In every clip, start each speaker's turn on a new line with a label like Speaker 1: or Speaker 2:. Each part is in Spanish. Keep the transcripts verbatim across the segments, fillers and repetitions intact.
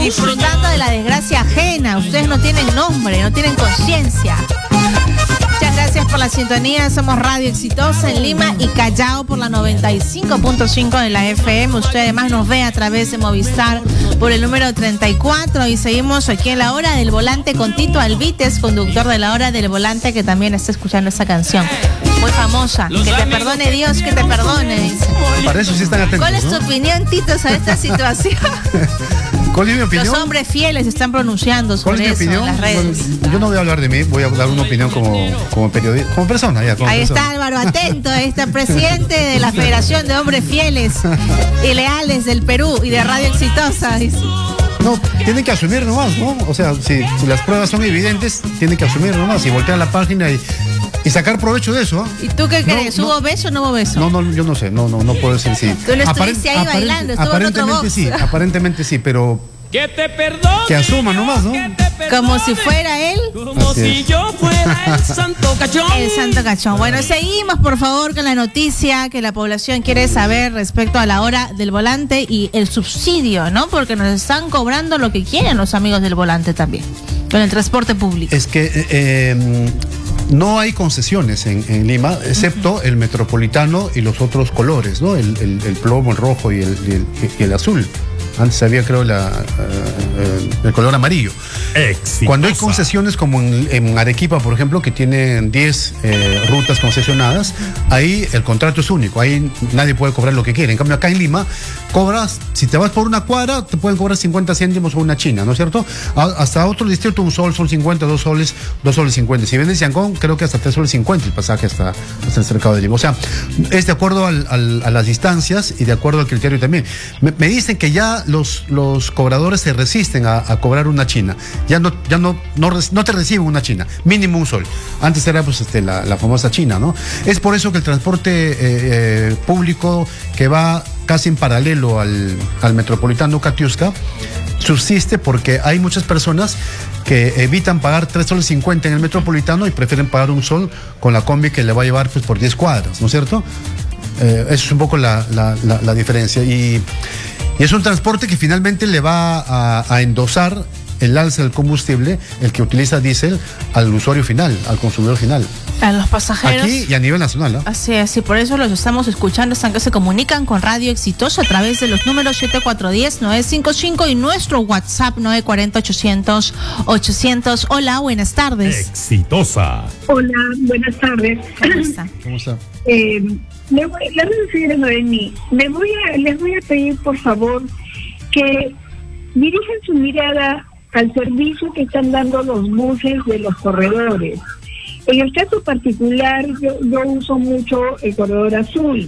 Speaker 1: disfrutando de la desgracia ajena. Ustedes no tienen nombre, no tienen conciencia. Muchas gracias por la sintonía. Somos Radio Exitosa en Lima y Callao por la noventa y cinco punto cinco de la F M. Usted además nos ve a través de Movistar por el número treinta y cuatro. Y seguimos aquí en la Hora del Volante con Tito Alvites, conductor de la Hora del Volante, que también está escuchando esa canción muy famosa. Que te perdone Dios, que te perdone, dice.
Speaker 2: Para eso sí están atentos,
Speaker 1: ¿Cuál es tu
Speaker 2: ¿no?
Speaker 1: opinión, Tito, sobre esta situación?
Speaker 2: ¿Cuál es mi opinión?
Speaker 1: Los hombres fieles están pronunciando
Speaker 2: ¿Cuál
Speaker 1: sobre
Speaker 2: es mi
Speaker 1: eso
Speaker 2: opinión?
Speaker 1: en las redes.
Speaker 2: Bueno, yo no voy a hablar de mí, voy a dar una opinión como, como periodista, como persona. Ya, como
Speaker 1: Ahí
Speaker 2: persona.
Speaker 1: está Álvaro Atento, ahí está presidente de la Federación de Hombres Fieles y Leales del Perú y de Radio Exitosa. Dice.
Speaker 2: No, tienen que asumir nomás, ¿no? O sea, si, si las pruebas son evidentes, tienen que asumir nomás y voltear la página y, y sacar provecho de eso. ¿eh?
Speaker 1: ¿Y tú qué crees?
Speaker 2: No,
Speaker 1: ¿Hubo
Speaker 2: no,
Speaker 1: beso o no hubo beso?
Speaker 2: No, no, yo no sé, no, no, no puedo decir sí.
Speaker 1: Tú no estuviste
Speaker 2: Aparent-
Speaker 1: ahí bailando, estuvo en otro
Speaker 2: aparentemente
Speaker 1: box.
Speaker 2: sí, aparentemente sí, pero
Speaker 3: Que te perdone.
Speaker 2: que asuma nomás, ¿no?
Speaker 1: Como si fuera él.
Speaker 3: Como
Speaker 2: Así
Speaker 3: si
Speaker 2: es.
Speaker 3: yo fuera el santo cachón.
Speaker 1: El santo cachón. Bueno, seguimos por favor con la noticia que la población quiere saber respecto a la Hora del Volante y el subsidio, ¿no? Porque nos están cobrando lo que quieren los amigos del volante también, con el transporte público.
Speaker 2: Es que eh, eh, no hay concesiones en, en Lima, excepto uh-huh. el metropolitano y los otros colores, ¿no? El, el, el plomo, el rojo y el, y el, y el azul. Antes había, creo, la, uh, el color amarillo.
Speaker 4: Exitosa.
Speaker 2: Cuando hay concesiones como en, en Arequipa, por ejemplo, que tienen diez eh, rutas concesionadas, ahí el contrato es único, ahí nadie puede cobrar lo que quiere. En cambio, acá en Lima, cobras, si te vas por una cuadra, te pueden cobrar cincuenta céntimos o una china, ¿no es cierto? A, hasta otro distrito, un sol, sol cincuenta, dos soles, dos soles cincuenta. Si vienes de Yancón, creo que hasta tres soles cincuenta el pasaje hasta, hasta el cercado de Lima. O sea, es de acuerdo al, al, a las distancias y de acuerdo al criterio también. Me, me dicen que ya Los, los cobradores se resisten a, a cobrar una china. Ya no, ya no, no, no te reciben una china, mínimo un sol. Antes era pues este, la, la famosa china, ¿no? Es por eso que el transporte eh, eh, público que va casi en paralelo al, al metropolitano Katiuska subsiste porque hay muchas personas que evitan pagar tres soles cincuenta en el metropolitano y prefieren pagar un sol con la combi que le va a llevar pues por diez cuadras, ¿no es cierto? Eh, eso es un poco la, la, la, la diferencia. Y Y es un transporte que finalmente le va a, a endosar el alza del combustible, el que utiliza diésel, al usuario final, al consumidor final.
Speaker 1: A los pasajeros.
Speaker 2: Aquí y a nivel nacional, ¿no?
Speaker 1: Así es, y por eso los estamos escuchando, están que se comunican con Radio Exitosa a través de los números siete cuatro uno cero, nueve cinco cinco y nuestro WhatsApp nueve cuatro cero, ochocientos, ochocientos. Hola, buenas tardes.
Speaker 4: Exitosa.
Speaker 5: Hola, buenas tardes.
Speaker 1: ¿Cómo está?
Speaker 2: ¿Cómo está?
Speaker 5: Eh, le voy, la señora Noemí, le voy a, les voy a pedir por favor que dirijan su mirada al servicio que están dando los buses de los corredores. En el caso particular, yo, yo uso mucho el corredor azul,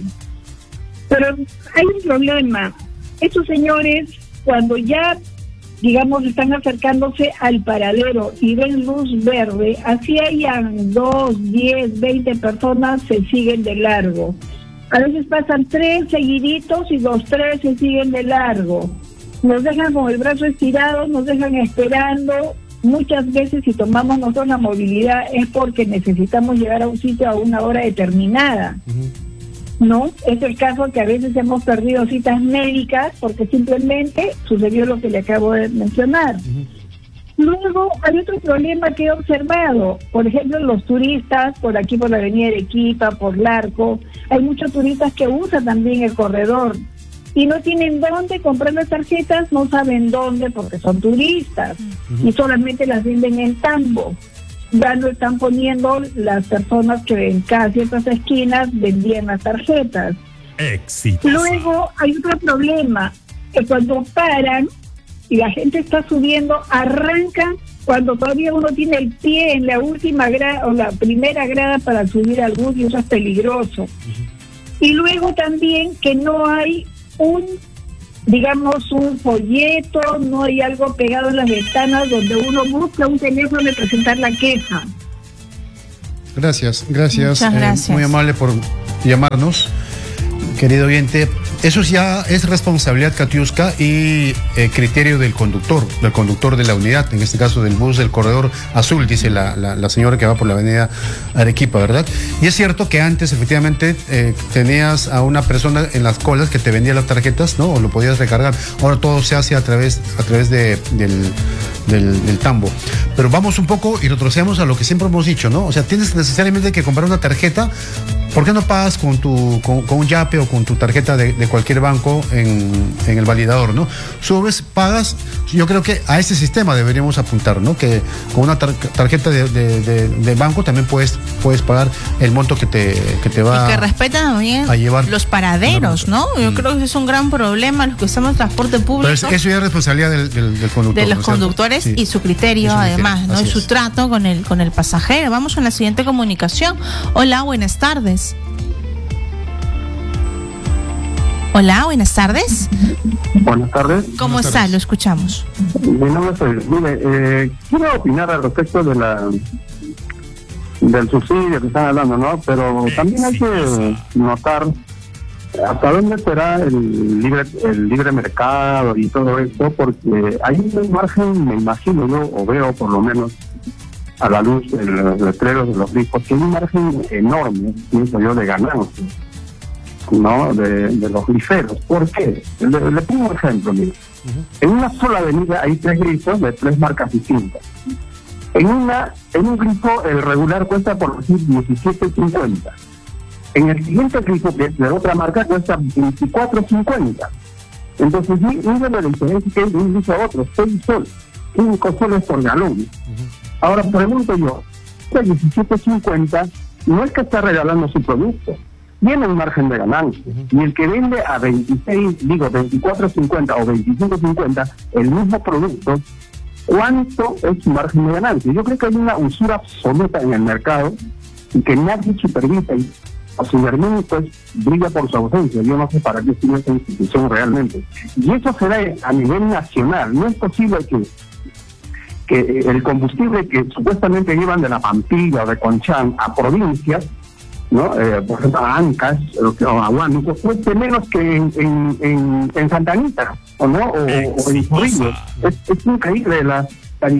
Speaker 5: pero hay un problema. Estos señores, cuando ya, digamos, están acercándose al paradero y ven luz verde, así hayan dos, diez, veinte personas, se siguen de largo. A veces pasan tres seguiditos y los tres se siguen de largo. Nos dejan con el brazo estirado, nos dejan esperando. Muchas veces si tomamos nosotros la movilidad es porque necesitamos llegar a un sitio a una hora determinada. Uh-huh. ¿No? Es el caso que a veces hemos perdido citas médicas porque simplemente sucedió lo que le acabo de mencionar. Uh-huh. Luego hay otro problema que he observado. Por ejemplo, los turistas, por aquí por la avenida Arequipa, por Larco, hay muchos turistas que usan también el corredor. Y no tienen dónde comprar las tarjetas, no saben dónde porque son turistas. Uh-huh. Y solamente las venden en tambo. Ya no están poniendo las personas que en cada ciertas esquinas vendían las tarjetas.
Speaker 4: Exitosa.
Speaker 5: Luego hay otro problema, que cuando paran y la gente está subiendo, arrancan cuando todavía uno tiene el pie en la última grada o la primera grada para subir al bus, y eso es peligroso. Uh-huh. Y luego también que no hay un, digamos, un folleto, no hay algo pegado en las ventanas donde uno busca un teléfono de presentar la queja.
Speaker 2: Gracias, gracias.
Speaker 1: Muchas gracias.
Speaker 2: Eh, muy amable por llamarnos, querido oyente. Eso ya es responsabilidad, Katiuska, y eh, criterio del conductor, del conductor de la unidad, en este caso del bus del corredor azul, dice la, la, la señora que va por la avenida Arequipa, ¿verdad? Y es cierto que antes efectivamente eh, tenías a una persona en las colas que te vendía las tarjetas, ¿no? O lo podías recargar. Ahora todo se hace a través, a través de, del, del, del tambo. Pero vamos un poco y retrocedemos a lo que siempre hemos dicho, ¿no? O sea, tienes necesariamente que comprar una tarjeta. ¿Por qué no pagas con tu con, con un yape o con tu tarjeta de, de cualquier banco en, en el validador, ¿no? Subes, pagas. Yo creo que a ese sistema deberíamos apuntar, ¿no? Que con una tar tarjeta de, de, de, de banco también puedes, puedes pagar el monto que te, que te va
Speaker 1: y que respetan también
Speaker 2: a llevar
Speaker 1: los paraderos, ¿no? Yo
Speaker 2: mm.
Speaker 1: creo que es un gran problema los que usamos transporte público.
Speaker 2: Pero es, eso ya es responsabilidad del, del, del conductor.
Speaker 1: De los
Speaker 2: ¿no?
Speaker 1: conductores sí. y su criterio, y su además, criterio. ¿no? Y su
Speaker 2: es.
Speaker 1: trato con el, con el pasajero. Vamos a la siguiente comunicación. Hola, buenas tardes. Hola, buenas tardes.
Speaker 6: Buenas tardes.
Speaker 1: ¿Cómo
Speaker 2: buenas
Speaker 1: está?
Speaker 2: tardes.
Speaker 1: Lo escuchamos.
Speaker 6: Mi nombre es Felipe. Mire, eh, quiero opinar al respecto de la del subsidio que están hablando, ¿no? Pero también hay que notar hasta dónde será el libre el libre mercado y todo esto, porque hay un margen, me imagino yo, o veo por lo menos a la luz de los letreros de los ricos, que hay un margen enorme, pienso yo, de ganancias, ¿no? De, de los griferos. ¿Por qué? Le, le pongo un ejemplo, mire. Uh-huh. En una sola avenida hay tres grifos de tres marcas distintas. En una, en un grifo el regular cuesta por decir diecisiete cincuenta. En el siguiente grifo, que es de otra marca, cuesta veinticuatro cincuenta. Entonces, mire la diferencia que hay de un grifo a otro, seis soles, cinco soles por galón. Uh-huh. Ahora pregunto yo, este diecisiete cincuenta no es que está regalando su producto, tiene un margen de ganancia. Uh-huh. Y el que vende a veintiséis, digo veinticuatro cincuenta o veinticinco cincuenta el mismo producto, ¿cuánto es su margen de ganancia? Yo creo que hay una usura absoluta en el mercado y que nadie supervisa, y a su Sinermin pues brilla por su ausencia. Yo no sé para qué tiene esa institución realmente. Y eso se da a nivel nacional. No es posible que que el combustible que supuestamente llevan de la Pampilla o de Conchán a provincias, ¿no? Eh, por ejemplo, a Ancas o a Huánuco, cueste menos que en, en, en, en Santa Anita, ¿o no? O, o en Chorrillos. Es, es increíble la, la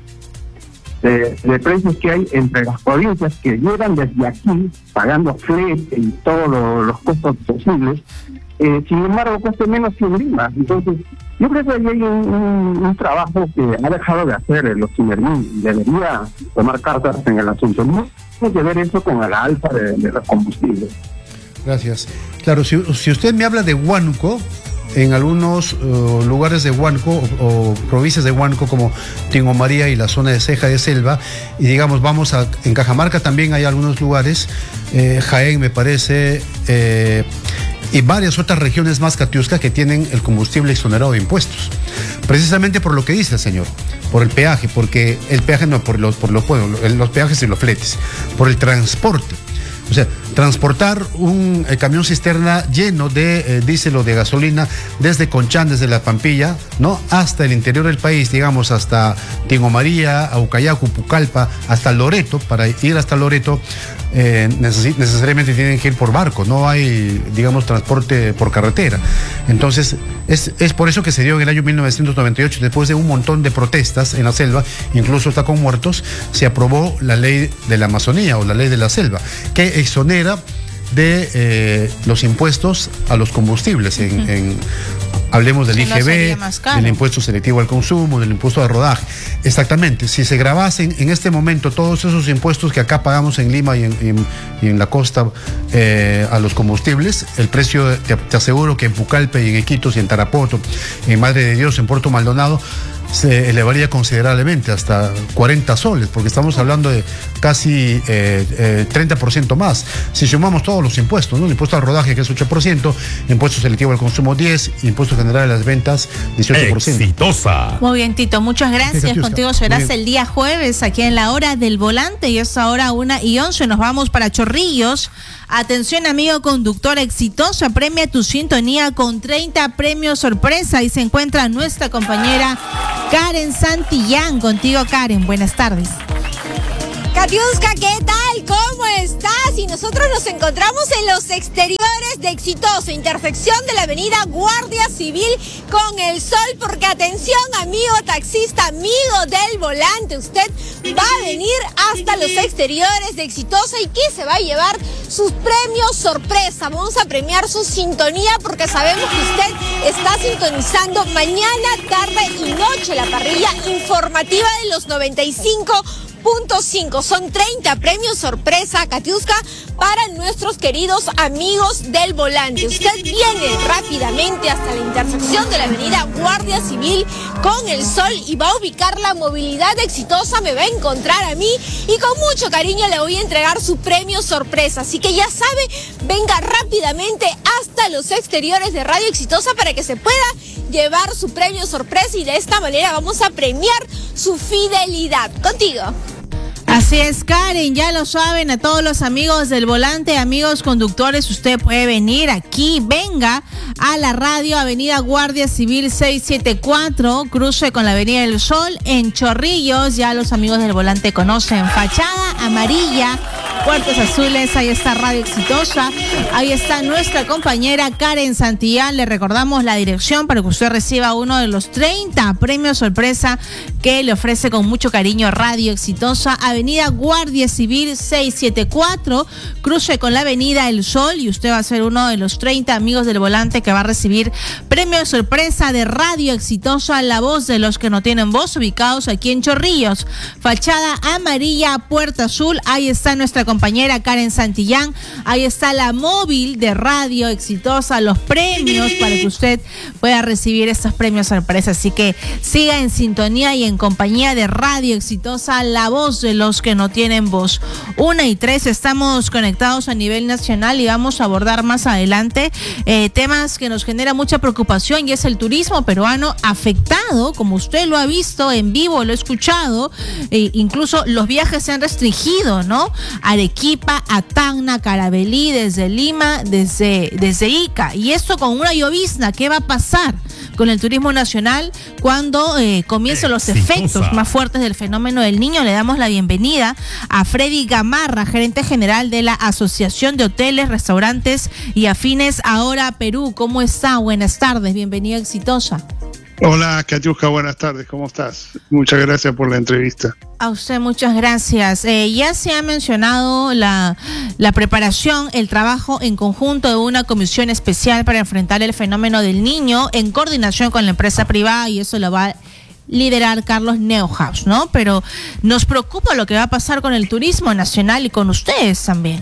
Speaker 6: de, de precios que hay entre las provincias que llegan desde aquí, pagando flete y todos lo, los costos posibles. Eh, sin embargo, cueste menos que en Lima. Entonces, yo creo que ahí hay un, un, un trabajo que ha dejado de hacer los Sinermin. Debería tomar cartas en el asunto. No tiene que ver eso con la alza de, de los combustibles.
Speaker 2: Gracias. Claro, si, si usted me habla de Huánuco, en algunos uh, lugares de Huánuco o, o provincias de Huánuco como Tingo María y la zona de Ceja de Selva, y digamos vamos a, en Cajamarca también hay algunos lugares, eh, Jaén me parece, eh, y varias otras regiones más, Katiuska, que tienen el combustible exonerado de impuestos, precisamente por lo que dice el señor, por el peaje, porque el peaje no, por los, por los, bueno, los peajes y los fletes, por el transporte. O sea, transportar un eh, camión cisterna lleno de eh, diésel o de gasolina desde Conchán, desde la Pampilla, ¿no? Hasta el interior del país, digamos, hasta Tingo María, Aucayacu, Pucallpa, hasta Loreto. Para ir hasta Loreto eh, neces necesariamente tienen que ir por barco, no hay, digamos, transporte por carretera. Entonces, es, es por eso que se dio en el año mil novecientos noventa y ocho, después de un montón de protestas en la selva, incluso hasta con muertos, se aprobó la ley de la Amazonía o la ley de la selva, que exonera de eh, los impuestos a los combustibles. En, uh-huh. en, hablemos del I G B, del impuesto selectivo al consumo, del impuesto de rodaje. Exactamente, si se grabasen en este momento todos esos impuestos que acá pagamos en Lima y en, en, y en la costa eh, a los combustibles, el precio, te, te aseguro que en Pucallpa y en Iquitos y en Tarapoto, en Madre de Dios, en Puerto Maldonado, se elevaría considerablemente hasta cuarenta soles, porque estamos hablando de casi eh, eh, treinta por ciento más. Si sumamos todos los impuestos, ¿no? El impuesto al rodaje, que es ocho por ciento, impuesto selectivo al consumo diez, impuesto general a las ventas dieciocho por ciento.
Speaker 4: Exitosa.
Speaker 1: Muy bien, Tito, muchas gracias. Contigo serás el día jueves aquí en la hora del volante, y es ahora una y once. Nos vamos para Chorrillos. Atención, amigo conductor exitoso, premia tu sintonía con treinta premios sorpresa, y se encuentra nuestra compañera Karen Santillán. Contigo, Karen, buenas tardes.
Speaker 7: Katiuska, ¿qué tal? ¿Cómo estás? Y nosotros nos encontramos en los exteriores desde Exitosa, intersección de la avenida Guardia Civil con el Sol, porque atención, amigo taxista, amigo del volante, usted va a venir hasta los exteriores de Exitosa. ¿Y qué se va a llevar? Sus premios sorpresa. Vamos a premiar su sintonía porque sabemos que usted está sintonizando mañana, tarde y noche la parrilla informativa de los noventa y cinco punto cinco. Son treinta premios sorpresa, Katiuska, para nuestros queridos amigos del volante. Usted viene rápidamente hasta la intersección de la avenida Guardia Civil con el Sol y va a ubicar la movilidad Exitosa, me va a encontrar a mí y con mucho cariño le voy a entregar su premio sorpresa. Así que ya sabe, venga rápidamente hasta los exteriores de Radio Exitosa para que se pueda llevar su premio sorpresa y de esta manera vamos a premiar su fidelidad. Contigo.
Speaker 1: Así es, Karen, ya lo saben, a todos los amigos del volante, amigos conductores, usted puede venir aquí, venga a la radio, avenida Guardia Civil seiscientos setenta y cuatro, cruce con la avenida del Sol, en Chorrillos, ya los amigos del volante conocen, fachada amarilla, puertas azules, ahí está Radio Exitosa, ahí está nuestra compañera Karen Santillán, le recordamos la dirección para que usted reciba uno de los treinta premios sorpresa que le ofrece con mucho cariño Radio Exitosa, avenida Guardia Civil seiscientos setenta y cuatro, cruce con la avenida El Sol y usted va a ser uno de los treinta amigos del volante que va a recibir premio de sorpresa de Radio Exitosa, la voz de los que no tienen voz, ubicados aquí en Chorrillos, fachada amarilla, puerta azul, ahí está nuestra compañera Karen Santillán, ahí está la móvil de Radio Exitosa, los premios para que usted pueda recibir estos premios sorpresa, así que siga en sintonía y en compañía de Radio Exitosa, la voz de los que no tienen voz. Una y tres, estamos conectados a nivel nacional y vamos a abordar más adelante eh, temas que nos generan mucha preocupación y es el turismo peruano afectado, como usted lo ha visto en vivo, lo ha escuchado, eh, incluso los viajes se han restringido, ¿no? Arequipa, a Tacna, Carabalí, desde Lima, desde, desde Ica, y esto con una llovizna. ¿Qué va a pasar con el turismo nacional cuando eh, comiencen los efectos más fuertes del fenómeno del Niño? Le damos la bienvenida a Freddy Gamarra, gerente general de la Asociación de Hoteles, Restaurantes y Afines Ahora Perú. ¿Cómo está? Buenas tardes, bienvenida Exitosa.
Speaker 8: Hola, Katiuska, buenas tardes, ¿cómo estás? Muchas gracias por la entrevista.
Speaker 1: A usted muchas gracias. Eh, ya se ha mencionado la, la preparación, el trabajo en conjunto de una comisión especial para enfrentar el fenómeno del Niño en coordinación con la empresa privada y eso lo va a liderar Carlos Neuhaus, ¿no? Pero nos preocupa lo que va a pasar con el turismo nacional y con ustedes también.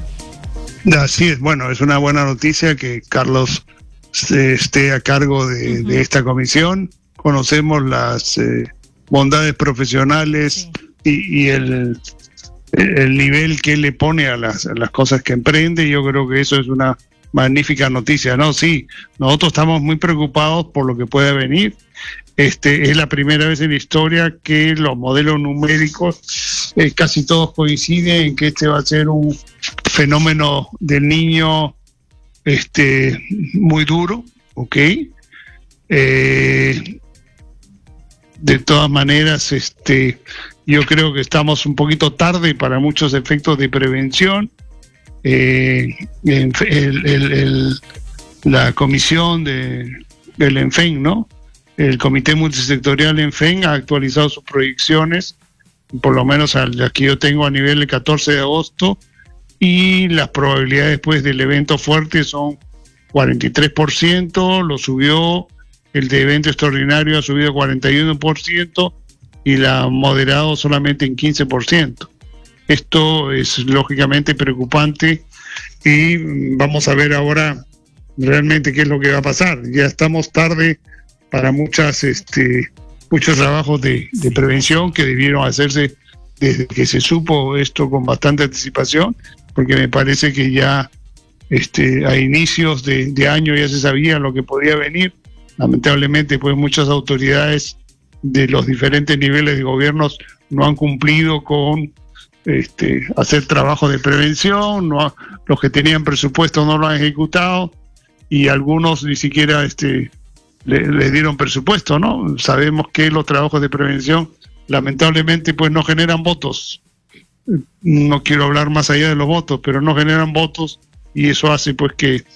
Speaker 8: Así es, bueno, es una buena noticia que Carlos esté a cargo de, uh-huh. de esta comisión. Conocemos las eh, bondades profesionales sí. y, y el, el nivel que él le pone a las, a las cosas que emprende. Yo creo que eso es una magnífica noticia, ¿no? Sí, nosotros estamos muy preocupados por lo que pueda venir. Este, es la primera vez en la historia que los modelos numéricos eh, casi todos coinciden en que este va a ser un fenómeno del Niño este, muy duro, ¿ok? Eh, de todas maneras, este, yo creo que estamos un poquito tarde para muchos efectos de prevención. Eh, el, el, el, la comisión de, del ENFEN, ¿no? El Comité Multisectorial ENFEN ha actualizado sus proyecciones, por lo menos aquí yo tengo a nivel del catorce de agosto, y las probabilidades después del evento fuerte son cuarenta y tres por ciento, lo subió, el de evento extraordinario ha subido cuarenta y uno por ciento y la moderado solamente en quince por ciento. Esto es lógicamente preocupante y vamos a ver ahora realmente qué es lo que va a pasar. Ya estamos tarde para muchas, este, muchos trabajos de, de prevención que debieron hacerse desde que se supo esto con bastante anticipación, porque me parece que ya este, a inicios de, de año ya se sabía lo que podía venir. Lamentablemente, pues muchas autoridades de los diferentes niveles de gobiernos no han cumplido con este, hacer trabajo de prevención, no ha, los que tenían presupuesto no lo han ejecutado y algunos ni siquiera este, le, le dieron presupuesto, ¿no? Sabemos que los trabajos de prevención lamentablemente pues no generan votos. No quiero hablar más allá de los votos, pero no generan votos y eso hace pues que,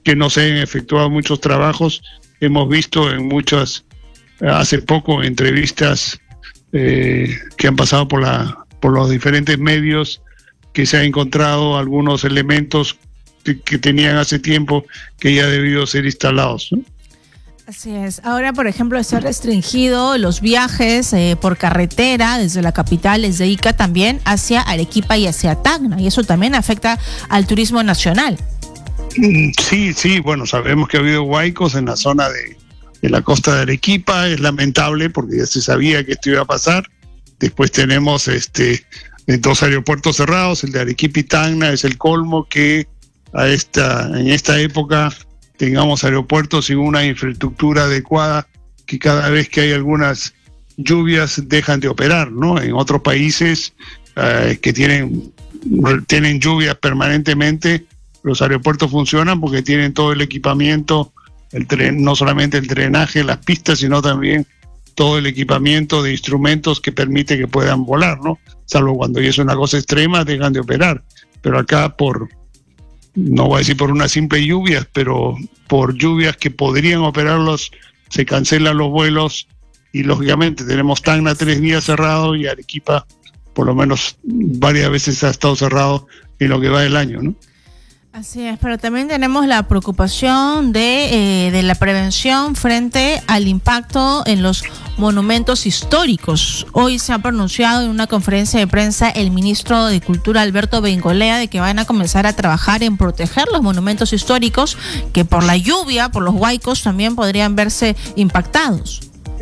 Speaker 8: que no se han efectuado muchos trabajos. Hemos visto en muchas, hace poco, entrevistas eh, que han pasado por, la, por los diferentes medios, que se han encontrado algunos elementos que, que tenían hace tiempo que ya han debido ser instalados, ¿no?
Speaker 1: Así es. Ahora, por ejemplo, se han restringido los viajes eh, por carretera desde la capital, desde Ica también, hacia Arequipa y hacia Tacna, y eso también afecta al turismo nacional.
Speaker 8: Sí, sí, bueno, sabemos que ha habido huaicos en la zona de, de la costa de Arequipa. Es lamentable porque ya se sabía que esto iba a pasar. Después tenemos este dos aeropuertos cerrados, el de Arequipa y Tacna. Es el colmo que a esta en esta época tengamos aeropuertos sin una infraestructura adecuada, que cada vez que hay algunas lluvias dejan de operar, ¿no? En otros países eh, que tienen, tienen lluvias permanentemente, los aeropuertos funcionan porque tienen todo el equipamiento, el tren, no solamente el drenaje, las pistas, sino también todo el equipamiento de instrumentos que permite que puedan volar, ¿no? Salvo cuando ya es una cosa extrema, dejan de operar. Pero acá por, no voy a decir por unas simples lluvias, pero por lluvias que podrían operarlos, se cancelan los vuelos y lógicamente tenemos Tacna tres días cerrado y Arequipa por lo menos varias veces ha estado cerrado en lo que va del año, ¿no?
Speaker 1: Así es, pero también tenemos la preocupación de, eh, de la prevención frente al impacto en los monumentos históricos. Hoy se ha pronunciado en una conferencia de prensa el ministro de Cultura, Alberto Bengolea, de que van a comenzar a trabajar en proteger los monumentos históricos que por la lluvia, por los huaicos, también podrían verse impactados.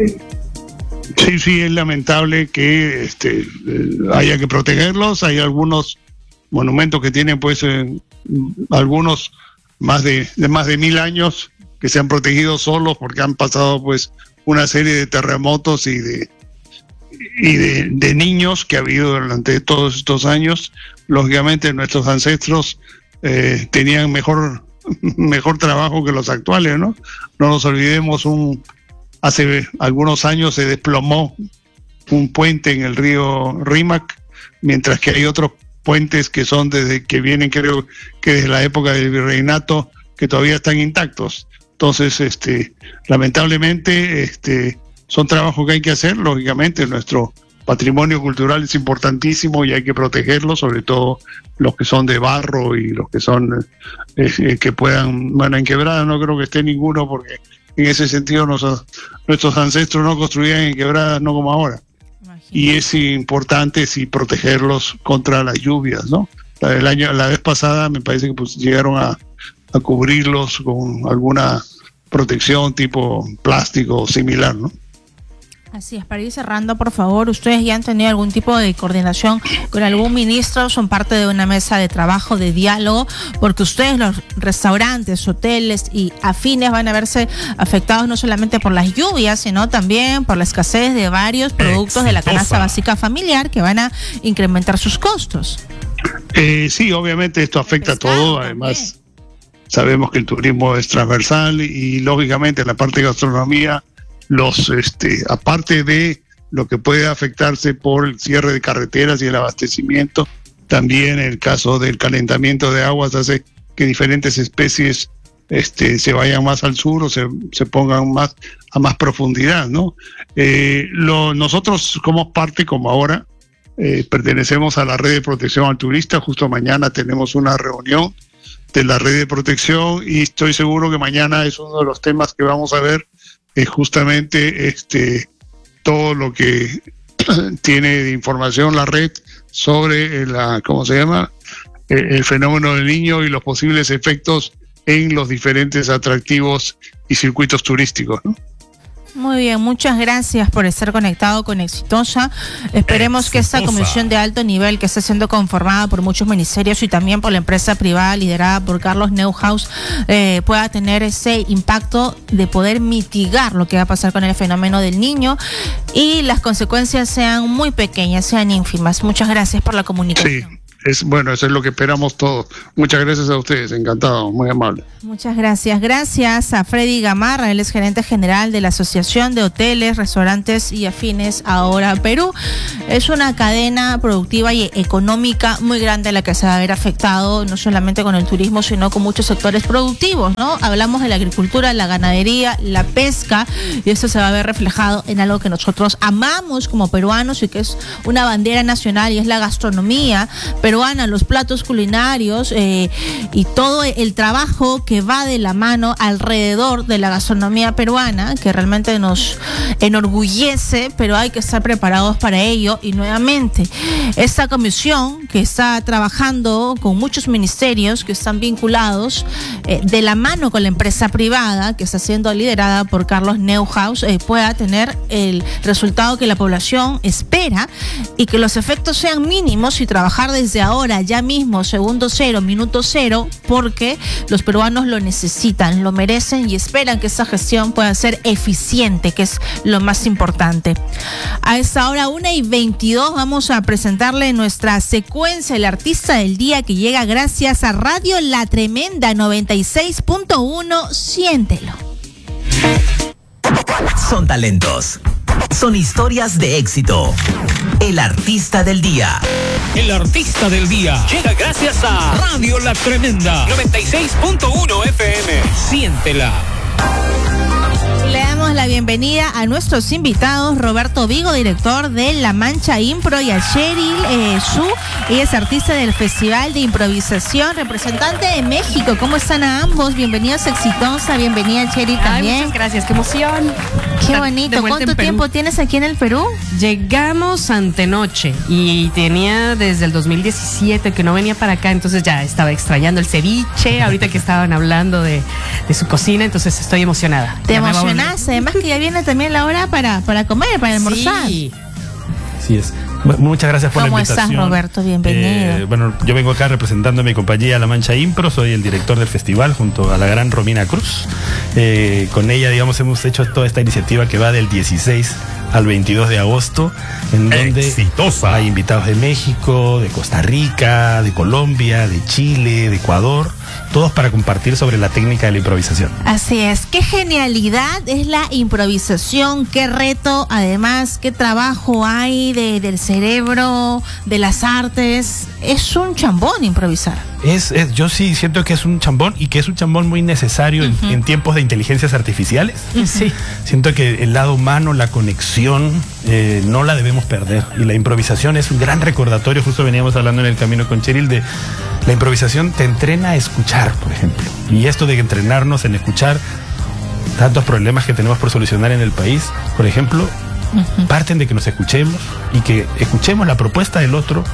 Speaker 8: Sí, sí, es lamentable que este, haya que protegerlos. Hay algunos monumentos que tienen pues eh, algunos más de, de más de mil años que se han protegido solos porque han pasado pues una serie de terremotos y de y de, de niños que ha habido durante todos estos años. Lógicamente nuestros ancestros eh, tenían mejor mejor trabajo que los actuales, ¿no? No nos olvidemos, un hace algunos años se desplomó un puente en el río Rímac, mientras que hay otros puentes que son desde que vienen, creo que desde la época del virreinato, que todavía están intactos. Entonces, este, lamentablemente, este, son trabajos que hay que hacer. Lógicamente, nuestro patrimonio cultural es importantísimo y hay que protegerlo, sobre todo los que son de barro y los que son eh, que puedan, bueno, en quebradas no creo que esté ninguno, porque en ese sentido nos, nuestros ancestros no construían en quebradas, no como ahora. Y es importante sí protegerlos contra las lluvias, ¿no? El año, la vez pasada me parece que pues llegaron a, a cubrirlos con alguna protección tipo plástico o similar, ¿no?
Speaker 1: Así es, para ir cerrando, por favor, ¿ustedes ya han tenido algún tipo de coordinación con algún ministro? ¿Son parte de una mesa de trabajo, de diálogo? Porque ustedes, los restaurantes, hoteles y afines, van a verse afectados no solamente por las lluvias, sino también por la escasez de varios productos Exitosa. de la canasta básica familiar que van a incrementar sus costos.
Speaker 8: Eh, sí, obviamente esto afecta a todo, además sabemos que el turismo es transversal y, y lógicamente la parte de gastronomía, los este aparte de lo que puede afectarse por el cierre de carreteras y el abastecimiento, también el caso del calentamiento de aguas hace que diferentes especies este se vayan más al sur o se, se pongan más a más profundidad, ¿no? Eh, lo, nosotros como parte, como ahora, eh, pertenecemos a la red de protección al turista. Justo mañana tenemos una reunión de la red de protección y estoy seguro que mañana es uno de los temas que vamos a ver. Es justamente este todo lo que tiene de información la red sobre la, ¿cómo se llama? El, el fenómeno del Niño y los posibles efectos en los diferentes atractivos y circuitos turísticos, ¿no?
Speaker 1: Muy bien, muchas gracias por estar conectado con Exitosa. Esperemos Exitosa. que esta comisión de alto nivel, que está siendo conformada por muchos ministerios y también por la empresa privada liderada por Carlos Neuhaus, eh, pueda tener ese impacto de poder mitigar lo que va a pasar con el fenómeno del Niño y las consecuencias sean muy pequeñas, sean ínfimas. Muchas gracias por la comunicación.
Speaker 8: Sí. es bueno, eso es lo que esperamos todos. Muchas gracias a ustedes, encantado, muy amable.
Speaker 1: Muchas gracias. Gracias a Freddy Gamarra, él es gerente general de la Asociación de Hoteles, Restaurantes y Afines Ahora Perú. Es una cadena productiva y económica muy grande la que se va a ver afectado, no solamente con el turismo, sino con muchos sectores productivos, ¿no? Hablamos de la agricultura, la ganadería, la pesca, y eso se va a ver reflejado en algo que nosotros amamos como peruanos y que es una bandera nacional, y es la gastronomía peruana, los platos culinarios eh, y todo el trabajo que va de la mano alrededor de la gastronomía peruana, que realmente nos enorgullece, pero hay que estar preparados para ello. Y nuevamente, esta comisión que está trabajando con muchos ministerios que están vinculados eh, de la mano con la empresa privada, que está siendo liderada por Carlos Neuhaus, eh, pueda tener el resultado que la población espera y que los efectos sean mínimos, y trabajar desde ahora, ya mismo, segundo cero, minuto cero, porque los peruanos lo necesitan, lo merecen y esperan que esa gestión pueda ser eficiente, que es lo más importante. A esta hora, una y veintidós, vamos a presentarle nuestra secuencia, el artista del día, que llega gracias a Radio La Tremenda noventa y seis punto uno. Siéntelo.
Speaker 9: Son talentos. Son historias de éxito. El artista del día.
Speaker 3: El artista del día llega gracias a Radio La Tremenda noventa y seis punto uno F M. Siéntela.
Speaker 1: Le damos la bienvenida a nuestros invitados, Roberto Vigo, director de La Mancha Impro, y a Cheryl eh, Su, ella es artista del Festival de Improvisación, representante de México. ¿Cómo están a ambos? Bienvenidos a Exitosa, bienvenida Cheryl también.
Speaker 10: Ay, muchas gracias, qué emoción.
Speaker 1: Qué bonito. ¿Cuánto tiempo tienes aquí en el Perú?
Speaker 10: Llegamos antenoche y tenía desde el dos mil diecisiete que no venía para acá, entonces ya estaba extrañando el ceviche, ahorita que estaban hablando de, de su cocina, entonces estoy emocionada.
Speaker 1: ¿Te emocionaste? Además que ya viene también la hora para, para comer, para almorzar.
Speaker 10: Sí.
Speaker 4: Así es. Muchas gracias por la invitación.
Speaker 1: ¿Cómo estás, Roberto? Bienvenido.
Speaker 4: Eh, bueno, yo vengo acá representando a mi compañía La Mancha Impro, soy el director del festival junto a la gran Romina Cruz. Eh, con ella, digamos, hemos hecho toda esta iniciativa que va del dieciséis al veintidós de agosto, en donde Exitosa. Hay invitados de México, de Costa Rica, de Colombia, de Chile, de Ecuador, todos para compartir sobre la técnica de la improvisación.
Speaker 1: Así es, qué genialidad es la improvisación, qué reto, además, qué trabajo hay de, del cerebro, de las artes. Es un chambón improvisar.
Speaker 4: Es, es, yo sí siento que es un chambón, y que es un chambón muy necesario uh-huh. en, en tiempos de inteligencias artificiales.
Speaker 10: Sí.
Speaker 4: Siento que el lado humano, la conexión, eh, no la debemos perder. Y la improvisación es un gran recordatorio. Justo veníamos hablando en el camino con Cheryl de la improvisación te entrena a escuchar, por ejemplo. Y esto de entrenarnos en escuchar tantos problemas que tenemos por solucionar en el país, por ejemplo, uh-huh. parten de que nos escuchemos y que escuchemos la propuesta del otro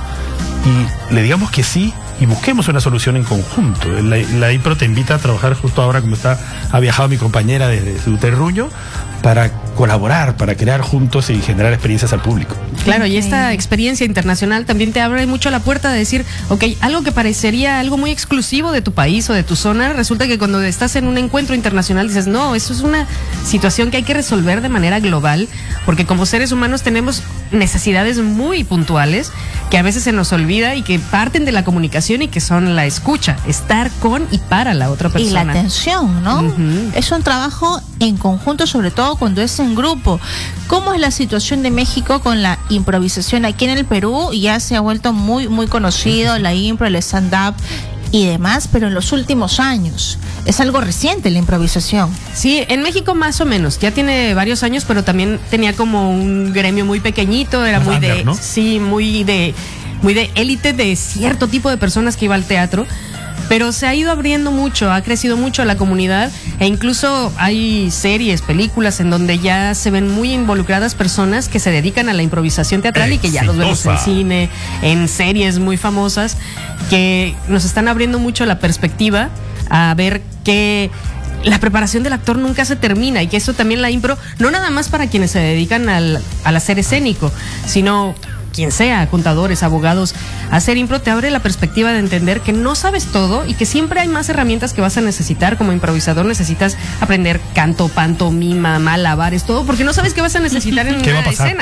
Speaker 4: y le digamos que sí y busquemos una solución en conjunto. La, la impro te invita a trabajar justo ahora, como está, ha viajado mi compañera desde su terruño, para colaborar, para crear juntos y generar experiencias al público.
Speaker 10: Claro, y esta experiencia internacional también te abre mucho la puerta de decir, ok, algo que parecería algo muy exclusivo de tu país o de tu zona, resulta que cuando estás en un encuentro internacional dices, no, eso es una situación que hay que resolver de manera global, porque como seres humanos tenemos necesidades muy puntuales que a veces se nos olvida y que parten de la comunicación y que son la escucha, estar con y para la otra persona.
Speaker 1: Y la atención, ¿no?
Speaker 10: Uh-huh.
Speaker 1: Es un trabajo en conjunto, sobre todo cuando es en grupo. ¿Cómo es la situación de México con la improvisación? Aquí en el Perú ya se ha vuelto muy, muy conocido la impro, el stand-up y demás, pero en los últimos años es algo reciente la improvisación.
Speaker 10: Sí, en México más o menos, ya tiene varios años, pero también tenía como un gremio muy pequeñito, era muy
Speaker 4: under,
Speaker 10: de,
Speaker 4: ¿no?
Speaker 10: sí, muy de, muy de élite de cierto tipo de personas que iba al teatro. Pero se ha ido abriendo mucho, ha crecido mucho la comunidad e incluso hay series, películas en donde ya se ven muy involucradas personas que se dedican a la improvisación teatral Exitosa. Y que ya los vemos en cine, en series muy famosas, que nos están abriendo mucho la perspectiva a ver que la preparación del actor nunca se termina y que eso también la impro, no nada más para quienes se dedican al, al hacer escénico, sino quien sea, contadores, abogados, hacer impro te abre la perspectiva de entender que no sabes todo y que siempre hay más herramientas que vas a necesitar. Como improvisador necesitas aprender canto, pantomima, malabares, todo, porque no sabes qué vas a necesitar en
Speaker 4: ¿Qué
Speaker 10: una
Speaker 4: va a pasar?
Speaker 10: escena.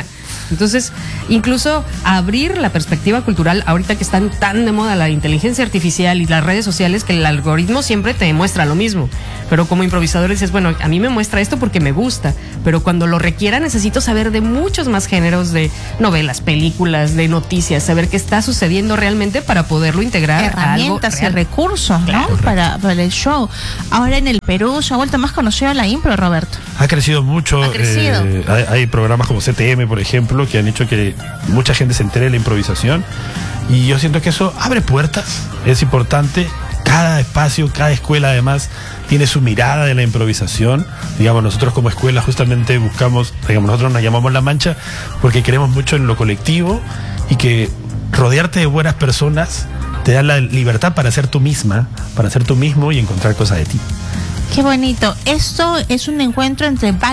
Speaker 10: Entonces, incluso abrir la perspectiva cultural, ahorita que están tan de moda la inteligencia artificial y las redes sociales, que el algoritmo siempre te muestra lo mismo. Pero como improvisador dices, bueno, a mí me muestra esto porque me gusta, pero cuando lo requiera necesito saber de muchos más géneros, de novelas, películas, de noticias, saber qué está sucediendo realmente para poderlo integrar.
Speaker 1: Herramientas
Speaker 10: a algo
Speaker 1: y recursos,
Speaker 10: Claro,
Speaker 1: ¿no? Para, para el show. Ahora en el Perú se ha vuelto más conocido la impro, Roberto.
Speaker 4: Ha crecido mucho.
Speaker 1: Ha crecido.
Speaker 4: eh, hay, hay programas como C T M, por ejemplo, que han hecho que mucha gente se entere de la improvisación. Y yo siento que eso abre puertas. Es importante. Cada espacio, cada escuela además tiene su mirada de la improvisación. Digamos, nosotros como escuela justamente buscamos, digamos, nosotros nos llamamos La Mancha porque creemos mucho en lo colectivo y que rodearte de buenas personas te da la libertad para ser tú misma, para ser tú mismo y encontrar cosas de ti.
Speaker 1: Qué bonito. Esto es un encuentro entre